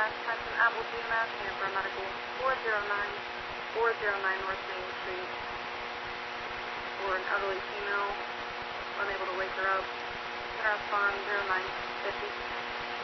EMS, Hudson Appleton EMS, and for medical 409 North Main Street for an elderly female, unable to wake her up. Can I respond 0950?